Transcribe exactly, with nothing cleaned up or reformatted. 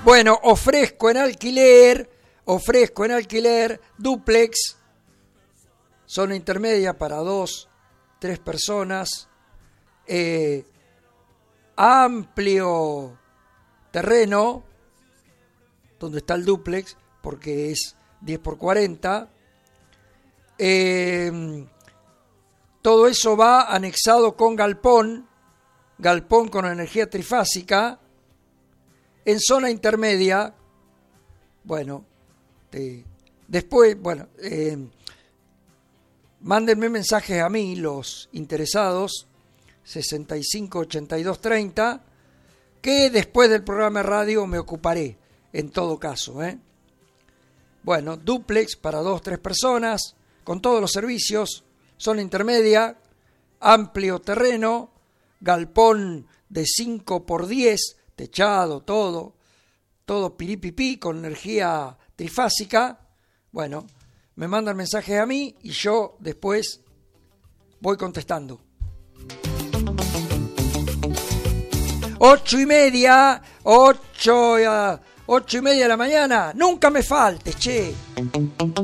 Bueno, ofrezco en alquiler, ofrezco en alquiler dúplex, zona intermedia para dos, tres personas, eh, amplio terreno, donde está el dúplex, porque es diez por cuarenta. Eh, todo eso va anexado con galpón, galpón con energía trifásica, en zona intermedia. Bueno, eh, después, bueno, eh, mándenme mensajes a mí, los interesados, sesenta y cinco ochenta y dos treinta, que después del programa de radio me ocuparé, en todo caso, ¿eh? Bueno, dúplex para dos, tres personas, con todos los servicios, zona intermedia, amplio terreno, galpón de cinco por diez, techado, todo, todo piripipí, con energía trifásica. Bueno, me mandan mensajes a mí y yo después voy contestando. Ocho y media, ocho, ocho y media de la mañana, nunca me faltes, che.